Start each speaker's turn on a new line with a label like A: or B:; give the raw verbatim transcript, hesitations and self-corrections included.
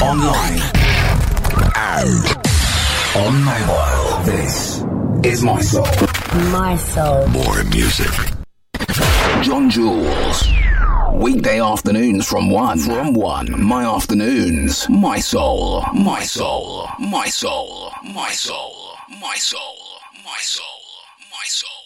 A: online, and on mobile. This is My Soul.
B: My Soul.
A: More music. John Jules. Weekday afternoons from one. From one. My afternoons. My Soul. My Soul. My Soul. My Soul. My Soul. My Soul. My Soul.